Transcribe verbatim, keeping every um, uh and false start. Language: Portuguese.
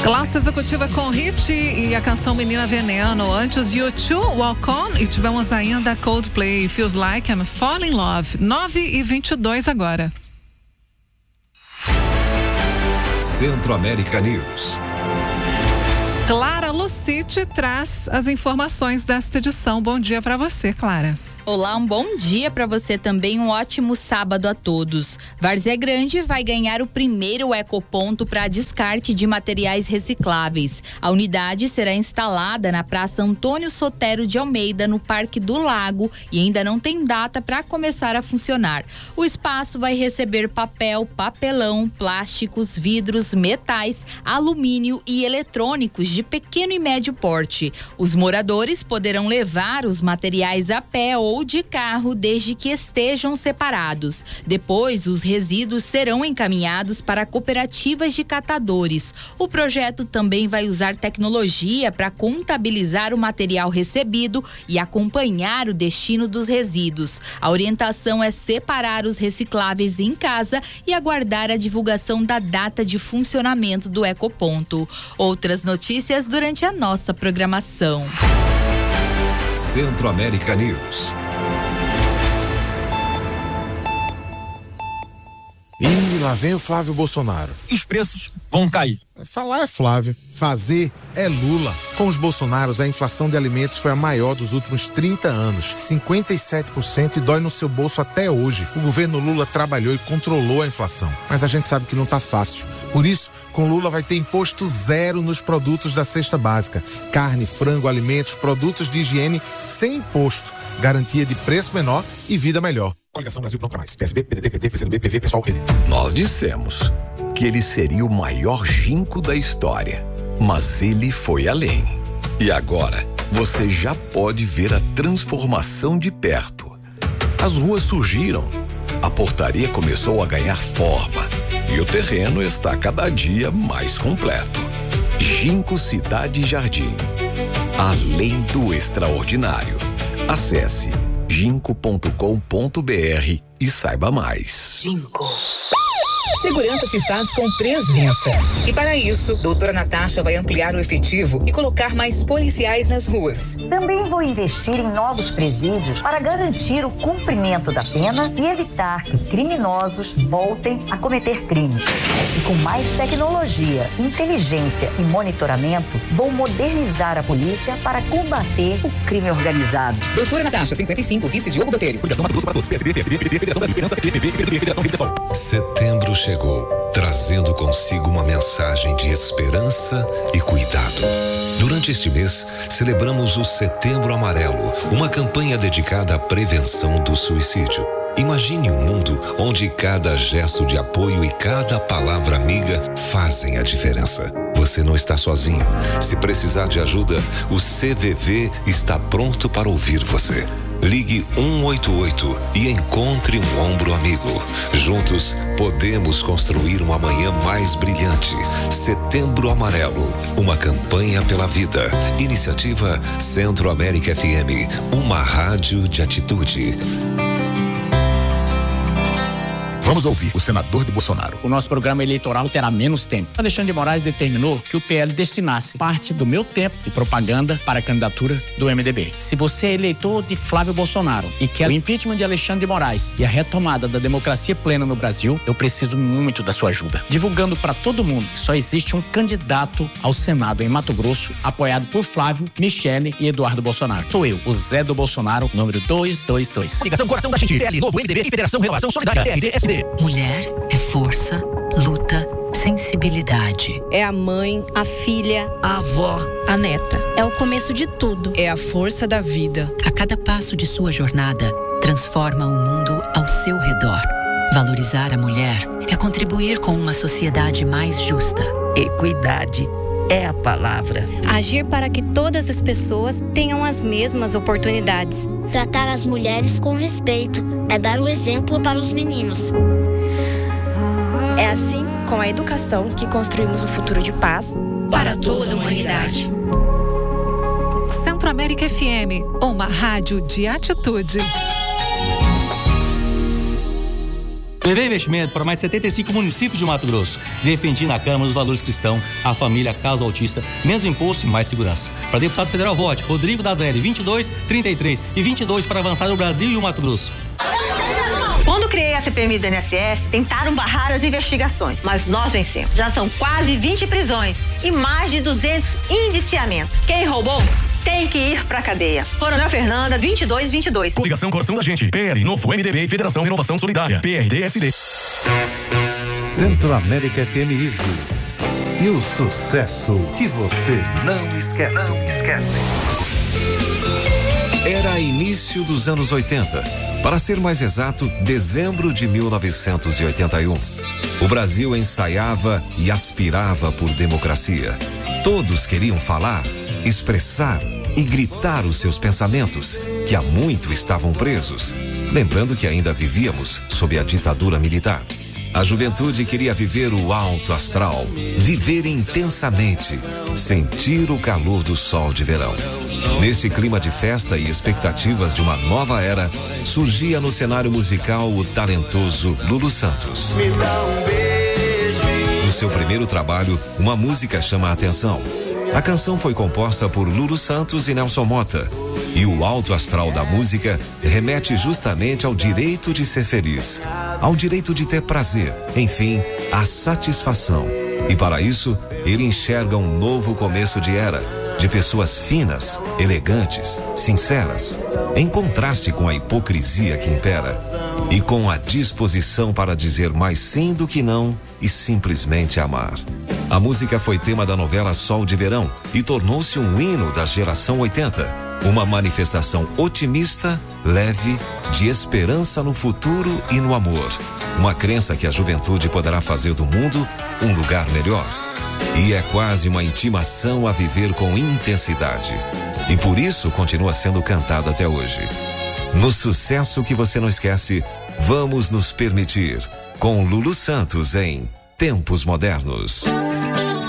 Classe executiva com Hit e a canção Menina Veneno. Antes U dois, Walk On, e tivemos ainda Coldplay, Feels Like I'm Falling in Love. nove e vinte e dois agora. Centro-América News. Clara Lucite traz as informações desta edição. Bom dia para você, Clara. Olá, um bom dia para você também, um ótimo sábado a todos. Várzea Grande vai ganhar o primeiro ecoponto para descarte de materiais recicláveis. A unidade será instalada na Praça Antônio Sotero de Almeida, no Parque do Lago, e ainda não tem data para começar a funcionar. O espaço vai receber papel, papelão, plásticos, vidros, metais, alumínio e eletrônicos de pequeno e médio porte. Os moradores poderão levar os materiais a pé ou ou de carro, desde que estejam separados. Depois, os resíduos serão encaminhados para cooperativas de catadores. O projeto também vai usar tecnologia para contabilizar o material recebido e acompanhar o destino dos resíduos. A orientação é separar os recicláveis em casa e aguardar a divulgação da data de funcionamento do ecoponto. Outras notícias durante a nossa programação. Centro-América News. E lá vem o Flávio Bolsonaro. E os preços vão cair. Falar é Flávio, fazer é Lula. Com os Bolsonaros, a inflação de alimentos foi a maior dos últimos trinta anos, cinquenta e sete por cento, e dói no seu bolso até hoje. O governo Lula trabalhou e controlou a inflação, mas a gente sabe que não tá fácil. Por isso, com Lula vai ter imposto zero nos produtos da cesta básica. Carne, frango, alimentos, produtos de higiene sem imposto. Garantia de preço menor e vida melhor. Coligação Brasil Pronto Pra Mais. P S B, P D T, P T, P C do B, P V, Pessoal, Rede. Nós dissemos que ele seria o maior ginkgo da história, mas ele foi além. E agora, você já pode ver a transformação de perto. As ruas surgiram, a portaria começou a ganhar forma e o terreno está cada dia mais completo. Ginkgo Cidade Jardim. Além do extraordinário. Acesse ginkgo ponto com ponto br e saiba mais. Ginkgo. Segurança se faz com presença. E para isso, doutora Natasha vai ampliar o efetivo e colocar mais policiais nas ruas. Também vou investir em novos presídios para garantir o cumprimento da pena e evitar que criminosos voltem a cometer crimes. E com mais tecnologia, inteligência e monitoramento, vou modernizar a polícia para combater o crime organizado. Doutora Natasha, cinquenta e cinco, vice Diogo Botelho. Coligação Mato Grosso para todos. P S B, P S B, P D T, Federação Brasil Esperança, P T, P V, P D B, Federação Rede Pessoal. Setembro chegou, trazendo consigo uma mensagem de esperança e cuidado. Durante este mês, celebramos o Setembro Amarelo, uma campanha dedicada à prevenção do suicídio. Imagine um mundo onde cada gesto de apoio e cada palavra amiga fazem a diferença. Você não está sozinho. Se precisar de ajuda, o C V V está pronto para ouvir você. Ligue um oito oito e encontre um ombro amigo. Juntos, podemos construir uma manhã mais brilhante. Setembro Amarelo, uma campanha pela vida. Iniciativa Centro-América F M, uma rádio de atitude. Vamos ouvir o senador de Bolsonaro. O nosso programa eleitoral terá menos tempo. Alexandre de Moraes determinou que o P L destinasse parte do meu tempo de propaganda para a candidatura do M D B. Se você é eleitor de Flávio Bolsonaro e quer o impeachment de Alexandre de Moraes e a retomada da democracia plena no Brasil, eu preciso muito da sua ajuda. Divulgando para todo mundo que só existe um candidato ao Senado em Mato Grosso, apoiado por Flávio, Michele e Eduardo Bolsonaro. Sou eu, o Zé do Bolsonaro, número duzentos e vinte e dois. Ligação Coração da Gente, P L, Novo, M D B e Federação Renovação Solidária, R D S D. Mulher é força, luta, sensibilidade. É a mãe, a filha, a avó, a neta. É o começo de tudo. É a força da vida. A cada passo de sua jornada, transforma o mundo ao seu redor. Valorizar a mulher é contribuir com uma sociedade mais justa. Equidade é a palavra. Agir para que todas as pessoas tenham as mesmas oportunidades. Tratar as mulheres com respeito é dar o exemplo para os meninos. É assim, com a educação, que construímos um futuro de paz para toda a humanidade. Centro-América F M, uma rádio de atitude. Levei investimento para mais de setenta e cinco municípios de Mato Grosso. Defendi na Câmara os valores cristãos, a família, a causa autista, menos imposto e mais segurança. Para deputado federal, vote Rodrigo Dazelli, vinte e dois, trinta e três e vinte e dois para avançar no Brasil e o Mato Grosso. Quando criei a C P M do I N S S, tentaram barrar as investigações, mas nós vencemos. Já são quase vinte prisões e mais de duzentos indiciamentos. Quem roubou tem que ir pra cadeia. Coronel Fernanda, vinte e dois vinte e dois. Coligação Coração da Gente, P L, Novo, M D B e Federação Renovação Solidária, P R D S D. Centro América F M Easy. E o sucesso que você não esquece. Não esquece. Era início dos anos oitenta. Para ser mais exato, dezembro de mil novecentos e oitenta e um. O Brasil ensaiava e aspirava por democracia. Todos queriam falar, expressar e gritar os seus pensamentos, que há muito estavam presos. Lembrando que ainda vivíamos sob a ditadura militar. A juventude queria viver o alto astral, viver intensamente, sentir o calor do sol de verão. Nesse clima de festa e expectativas de uma nova era, surgia no cenário musical o talentoso Lulu Santos. No seu primeiro trabalho, uma música chama a atenção. A canção foi composta por Lulu Santos e Nelson Mota. E o alto astral da música remete justamente ao direito de ser feliz, ao direito de ter prazer, enfim, à satisfação. E para isso, ele enxerga um novo começo de era, de pessoas finas, elegantes, sinceras, em contraste com a hipocrisia que impera e com a disposição para dizer mais sim do que não e simplesmente amar. A música foi tema da novela Sol de Verão e tornou-se um hino da geração oitenta. Uma manifestação otimista, leve, de esperança no futuro e no amor. Uma crença que a juventude poderá fazer do mundo um lugar melhor. E é quase uma intimação a viver com intensidade. E por isso continua sendo cantada até hoje. No sucesso que você não esquece, vamos nos permitir, com Lulu Santos em Tempos Modernos.